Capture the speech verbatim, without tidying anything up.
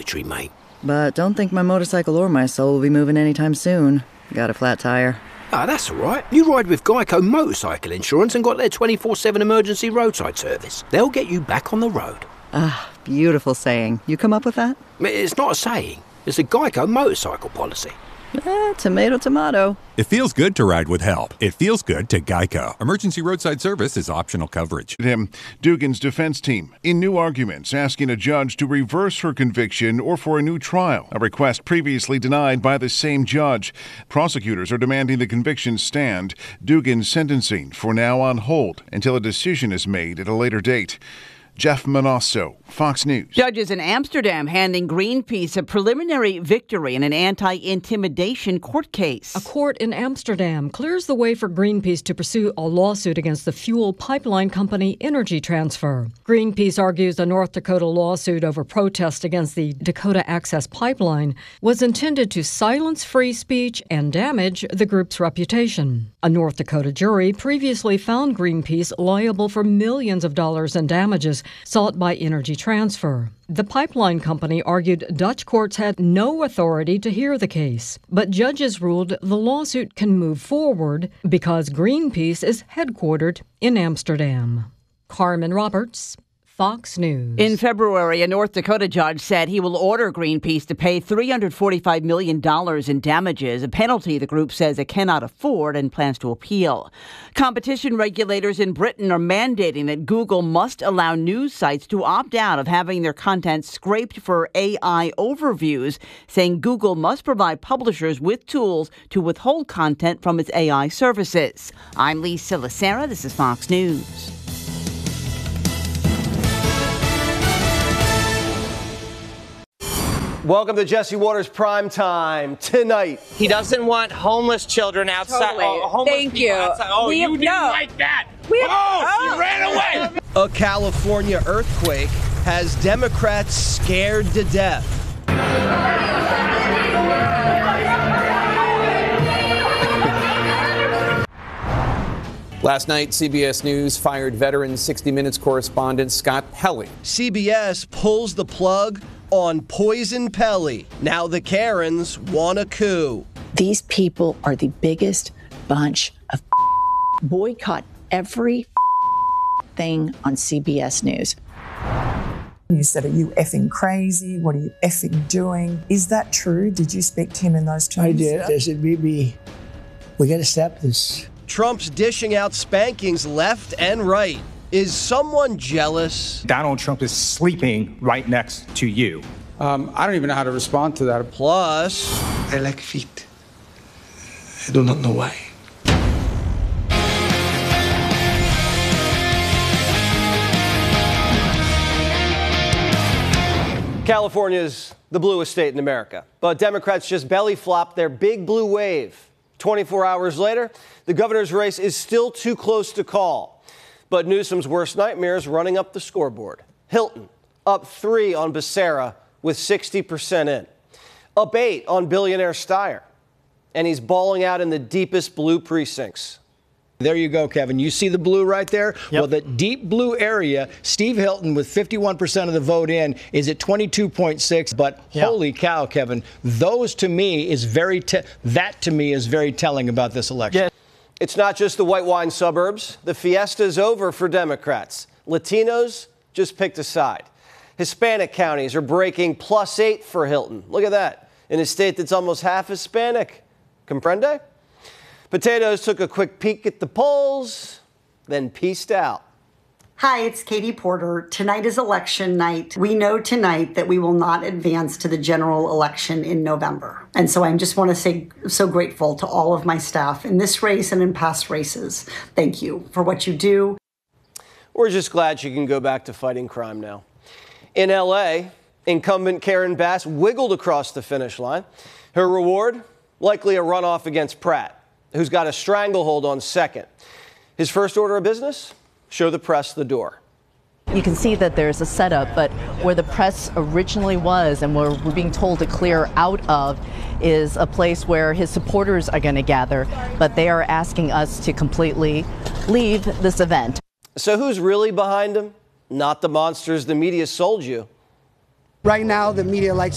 victory, mate. But don't think my motorcycle or my soul will be moving anytime soon. Got a flat tire. Ah, that's all right. You ride with Geico Motorcycle Insurance and got their twenty-four seven emergency roadside service. They'll get you back on the road. Ah, beautiful saying. You come up with that? It's not a saying. It's a Geico motorcycle policy. Eh, tomato, tomato. It feels good to ride with help. It feels good to Geico. Emergency roadside service is optional coverage. Him, Dugan's defense team in new arguments asking a judge to reverse her conviction or for a new trial, a request previously denied by the same judge. Prosecutors are demanding the conviction stand. Dugan's sentencing for now on hold until a decision is made at a later date. Jeff Manasso, Fox News. Judges in Amsterdam handing Greenpeace a preliminary victory in an anti-intimidation court case. A court in Amsterdam clears the way for Greenpeace to pursue a lawsuit against the fuel pipeline company Energy Transfer. Greenpeace argues the North Dakota lawsuit over protest against the Dakota Access Pipeline was intended to silence free speech and damage the group's reputation. A North Dakota jury previously found Greenpeace liable for millions of dollars in damages sought by Energy Transfer. The pipeline company argued Dutch courts had no authority to hear the case, but judges ruled the lawsuit can move forward because Greenpeace is headquartered in Amsterdam. Carmen Roberts, Fox News. In February, a North Dakota judge said he will order Greenpeace to pay three hundred forty-five million dollars in damages, a penalty the group says it cannot afford and plans to appeal. Competition regulators in Britain are mandating that Google must allow news sites to opt out of having their content scraped for A I overviews, saying Google must provide publishers with tools to withhold content from its A I services. I'm Lisa Lacera. This is Fox News. Welcome to Jesse Waters Prime Time tonight. He doesn't want homeless children outside. Totally. Oh, homeless Thank you. Outside. Oh, we you have, didn't no. like that. We have, oh, oh, she ran away. A California earthquake has Democrats scared to death. Last night, C B S News fired veteran sixty minutes correspondent Scott Pelley. C B S pulls the plug on Poison Pelly. Now the Karens want a coup. These people are the biggest bunch of boycott every thing on C B S News. You said, are you effing crazy? What are you effing doing? Is that true? Did you speak to him in those terms? I did. I said, Bibi, we got to stop this. Trump's dishing out spankings left and right. Is someone jealous? Donald Trump is sleeping right next to you. Um, I don't even know how to respond to that. Plus, I like feet. I do not know why. California's the bluest state in America, but Democrats just belly flopped their big blue wave. twenty-four hours later, the governor's race is still too close to call. But Newsom's worst nightmare is running up the scoreboard. Hilton, up three on Becerra with sixty percent in. Up eight on billionaire Steyer. And he's balling out in the deepest blue precincts. There you go, Kevin. You see the blue right there? Yep. Well, the deep blue area, Steve Hilton with fifty-one percent of the vote in is at twenty-two point six. But yep. Holy cow, Kevin, those to me is very, te- that to me is very telling about this election. Yeah. It's not just the white wine suburbs. The fiesta's over for Democrats. Latinos just picked a side. Hispanic counties are breaking plus eight for Hilton. Look at that. In a state that's almost half Hispanic. Comprende? Potatoes took a quick peek at the polls, then peaced out. Hi, it's Katie Porter. Tonight is election night. We know tonight that we will not advance to the general election in November. And so I just want to say so grateful to all of my staff in this race and in past races. Thank you for what you do. We're just glad she can go back to fighting crime now. In L A, incumbent Karen Bass wiggled across the finish line. Her reward, likely a runoff against Pratt, who's got a stranglehold on second. His first order of business? Show the press the door. You can see that there's a setup, but where the press originally was and where we're being told to clear out of is a place where his supporters are going to gather, but they are asking us to completely leave this event. So who's really behind him? Not the monsters the media sold you. Right now, the media likes